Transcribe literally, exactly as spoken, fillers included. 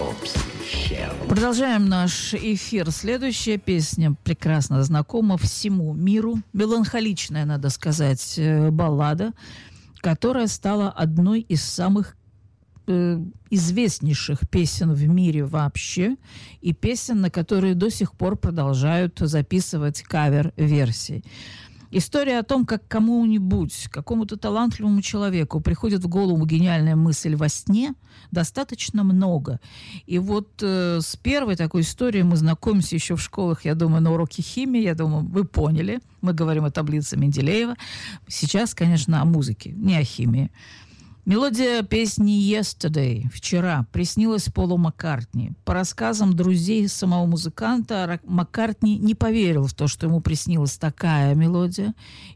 Продолжаем наш эфир. Следующая песня прекрасно знакома всему миру. Меланхоличная, надо сказать, баллада, которая стала одной из самых э, известнейших песен в мире вообще, и песен, на которые до сих пор продолжают записывать кавер-версии. История о том, как кому-нибудь, какому-то талантливому человеку приходит в голову гениальная мысль во сне, достаточно много. И вот э, с первой такой историей мы знакомимся еще в школах, я думаю, на уроке химии. Я думаю, вы поняли. Мы говорим о таблице Менделеева. Сейчас, конечно, о музыке, не о химии. Мелодия песни «Yesterday» «Вчера» приснилась Полу Маккартни. По рассказам друзей самого музыканта, Маккартни не поверил в то, что ему приснилась такая мелодия,